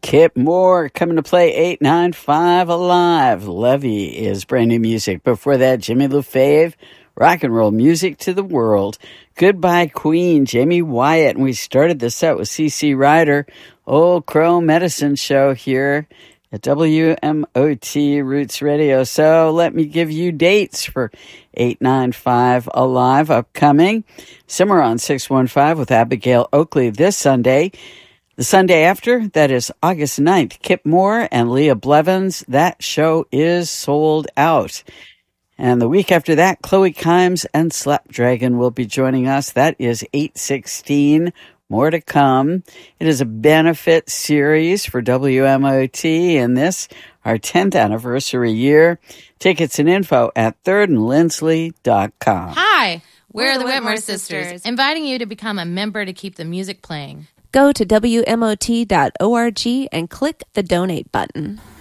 Kip Moore coming to play 895 Alive. Levy is brand new music. Before that, Jimmy LaFave, rock and roll music to the world. Goodbye Queen, Jamie Wyatt. And we started the set with CC Rider, Old Crow Medicine Show here at WMOT Roots Radio. So let me give you dates for 895 Alive upcoming. Cimarron 615 with Abigail Oakley this Sunday. The Sunday after, that is August 9th, Kip Moore and Leah Blevins. That show is sold out. And the week after that, Chloe Kimes and Slapdragon will be joining us. That is 8/16. More to come. It is a benefit series for WMOT in this, our 10th anniversary year. Tickets and info at thirdandlindsley.com. Hi, we're the Whitmore Sisters, inviting you to become a member to keep the music playing. Go to WMOT.org and click the donate button.